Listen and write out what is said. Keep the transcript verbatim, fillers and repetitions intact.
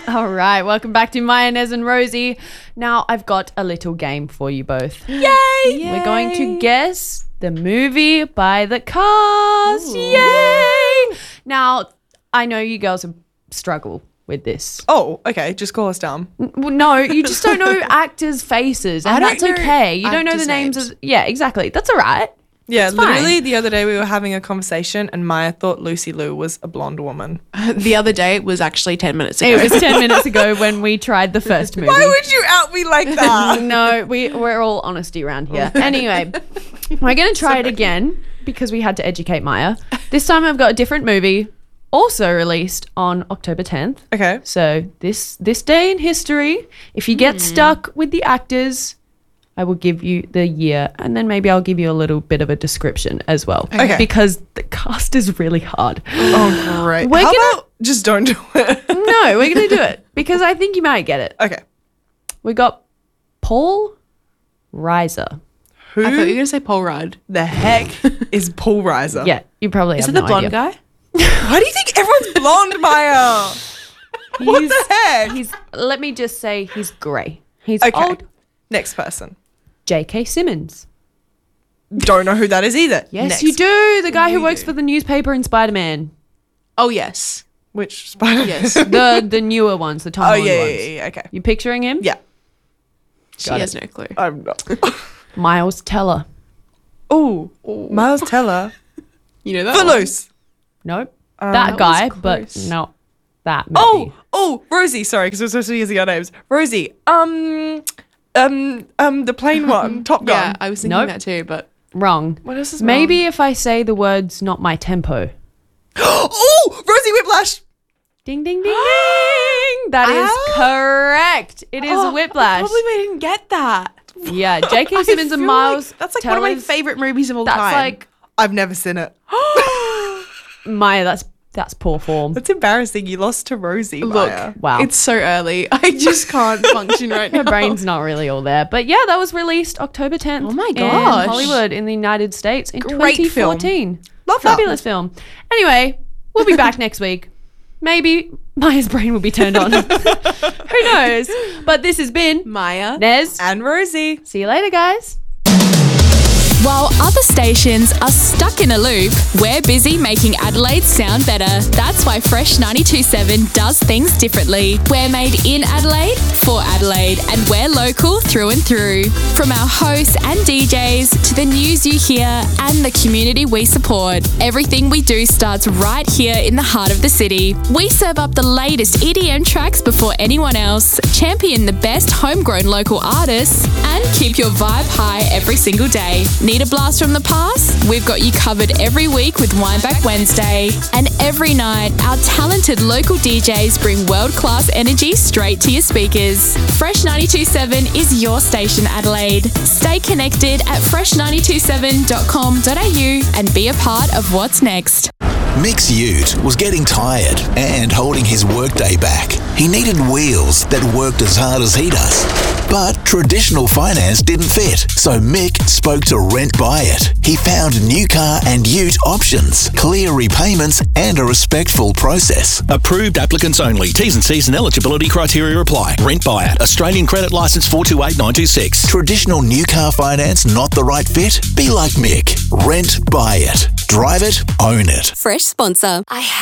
All right, welcome back to Maya, Nez and Rosie. Now, I've got a little game for you both. Yay! Yay. We're going to guess the movie by the cast. Ooh. Yay! Now, I know you girls struggle with this. Oh, okay. Just call us dumb. Well, no, you just don't know actors' faces, and I don't that's know okay. You don't know the actors' names. names. Of, yeah, exactly. That's all right. Yeah, It's fine. literally the other day we were having a conversation and Maya thought Lucy Liu was a blonde woman. The other day was actually ten minutes ago. It was ten minutes ago when we tried the first movie. Why would you out me like that? No, we, we're all honesty around here. Anyway, we're going to try it again because we had to educate Maya. This time I've got a different movie, also released on October tenth. Okay. So this this day in history, if you get Mm. stuck with the actors, I will give you the year and then maybe I'll give you a little bit of a description as well. Okay. Because the cast is really hard. Oh, great. We're How gonna- about just don't do it? No, we're going to do it because I think you might get it. Okay. We got Paul Reiser. Who I thought you were going to say Paul Rudd. the heck is Paul Reiser? Yeah, you probably Is have it the no blonde idea. guy? Why do you think everyone's blonde, Maya? What He's- the heck? He's, let me just say he's grey. He's Okay. old. Next person. J K. Simmons. Don't know who that is either. Yes, Next. you do. The guy who You works do. for the newspaper in Spider-Man. Oh, yes. Which Spider? Yes. The the newer ones, the Tom Oh, Holland yeah, yeah, ones. yeah, yeah. Okay. You picturing him? Yeah. She Got has no clue. I'm not. Miles Teller. Oh, Miles Teller. You know that one? Footloose. Nope. Um, that that guy, was but close. not that Oh, movie. oh, Rosie. Sorry, because we're supposed to be using our names. Rosie. Um, um, um, the plain one. Top Gun. Yeah, I was thinking Nope. that too, but Wrong. What else is Maybe if I say the words "not my tempo." Oh, Rosie Whiplash. Ding ding ding ding. That is Ah. correct. It is Oh, Whiplash. I probably didn't get that. Yeah, J K. I Simmons and feel Miles. like that's like one of my Teller's- favorite movies of all That's time. like I've never seen it. Maya. That's that's poor form. That's embarrassing. You lost to Rosie. Look, Maya. Wow. it's so early. I just can't function right now. My brain's not really all there. But yeah, that was released October tenth. Oh my In gosh. Hollywood in the United States in Great twenty film. fourteen. Love that. Fabulous film. Anyway, we'll be back next week. Maybe Maya's brain will be turned on. Who knows? But this has been Maya. Nez. And Rosie. See you later, guys. While other stations are stuck in a loop, we're busy making Adelaide sound better. That's why Fresh ninety-two point seven does things differently. We're made in Adelaide, for Adelaide, and we're local through and through. From our hosts and D Js to the news you hear and the community we support, everything we do starts right here in the heart of the city. We serve up the latest E D M tracks before anyone else, champion the best homegrown local artists, and keep your vibe high every single day. Need a blast from the past? We've got you covered every week with Wineback Wednesday. And every night, our talented local D Js bring world-class energy straight to your speakers. Fresh ninety-two point seven is your station, Adelaide. Stay connected at fresh nine two seven dot com dot a u and be a part of what's next. Mick's ute was getting tired and holding his workday back. He needed wheels that worked as hard as he does. But traditional finance didn't fit, so Mick spoke to Rent Buy It. He found new car and ute options, clear repayments and a respectful process. Approved applicants only. T's and C's and eligibility criteria apply. Rent Buy It. Australian credit licence four two eight nine two six. Traditional new car finance not the right fit? Be like Mick. Rent Buy It. Drive it, own it. Fresh sponsor. I